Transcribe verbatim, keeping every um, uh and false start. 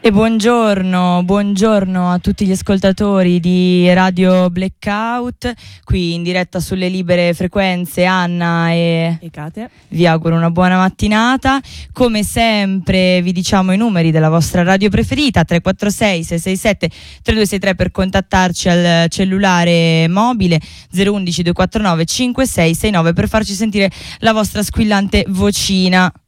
E buongiorno, buongiorno a tutti gli ascoltatori di Radio Blackout, qui in diretta sulle libere frequenze. Anna e, e Kate, vi auguro una buona mattinata. Come sempre vi diciamo i numeri della vostra radio preferita: tre quattro sei sei sei sette tre due sei tre per contattarci al cellulare mobile, zero uno uno due quattro nove cinque sei sei nove per farci sentire la vostra squillante vocina.